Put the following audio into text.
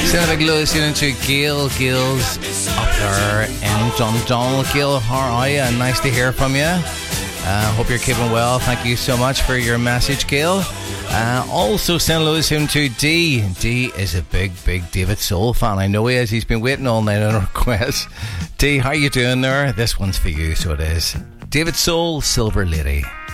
Send a big listening to Gail. Gail's up there in Dundonald. Gail, how are you? Nice to hear from you. Hope you're keeping well. Thank you so much for your message, Gail. Also send a listening to D. D is a big David Soul fan. I know he is. He's been waiting all night on a request. D, how you doing there? This one's for you, so it is. David Soul, Silver Lady.